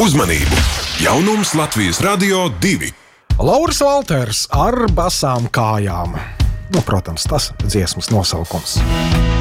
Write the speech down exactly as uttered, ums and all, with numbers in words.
Uzmanību! Jaunums Latvijas Radio divi. Lauris Valters ar basām kājām. Nu, protams, tas dziesmas nosaukums.